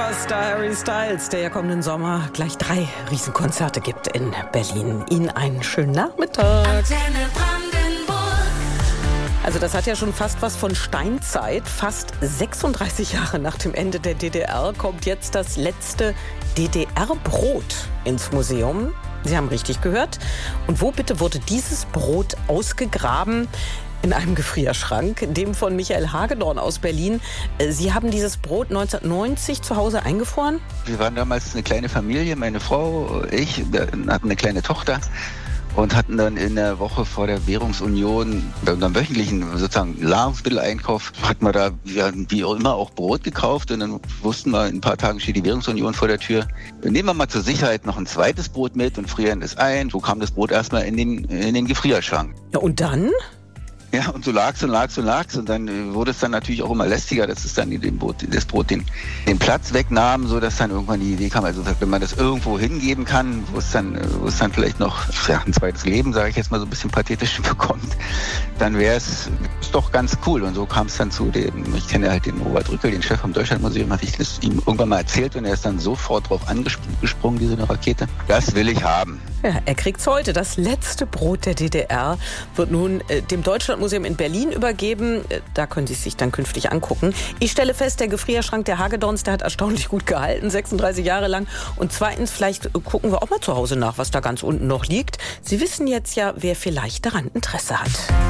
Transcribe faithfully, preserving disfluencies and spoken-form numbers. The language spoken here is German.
Superstar Harry Styles, der ja kommenden Sommer gleich drei Riesenkonzerte gibt in Berlin. Ihnen einen schönen Nachmittag. Antenne Brandenburg. Also das hat ja schon fast was von Steinzeit. Fast sechsunddreißig Jahre nach dem Ende der D D R kommt jetzt das letzte D D R-Brot ins Museum. Sie haben richtig gehört. Und wo bitte wurde dieses Brot ausgegraben? In einem Gefrierschrank, dem von Michael Hagedorn aus Berlin. Sie haben dieses Brot neunzehnhundertneunzig zu Hause eingefroren? Wir waren damals eine kleine Familie, meine Frau, ich, wir hatten eine kleine Tochter und hatten dann in der Woche vor der Währungsunion, bei unserem wöchentlichen sozusagen Nahrungsmitteleinkauf, hatten wir da ja, wie auch immer auch Brot gekauft und dann wussten wir, in ein paar Tagen steht die Währungsunion vor der Tür. Nehmen wir mal zur Sicherheit noch ein zweites Brot mit und frieren es ein. So kam das Brot erstmal in den, in den Gefrierschrank. Ja, und dann? Ja, und so lag's und lag's und lag's und dann äh, wurde es dann natürlich auch immer lästiger, dass es dann den Brot, das Brot den, den Platz wegnahm, so dass dann irgendwann die Idee kam, also wenn man das irgendwo hingeben kann, wo es dann, wo es dann vielleicht noch ja, ein zweites Leben, sage ich jetzt mal so ein bisschen pathetisch bekommt, dann wäre es doch ganz cool. Und so kam es dann zu dem, ich kenne halt den Robert Rückel, den Chef vom Deutschlandmuseum, hatte ich das ihm irgendwann mal erzählt und er ist dann sofort drauf angesprungen, diese Rakete. Das will ich haben. Ja, er kriegt's heute. Das letzte Brot der D D R wird nun äh, dem Deutschlandmuseum in Berlin übergeben. Äh, da können Sie es sich dann künftig angucken. Ich stelle fest, der Gefrierschrank der Hagedorns, der hat erstaunlich gut gehalten, sechsunddreißig Jahre lang. Und zweitens, vielleicht äh, gucken wir auch mal zu Hause nach, was da ganz unten noch liegt. Sie wissen jetzt ja, wer vielleicht daran Interesse hat.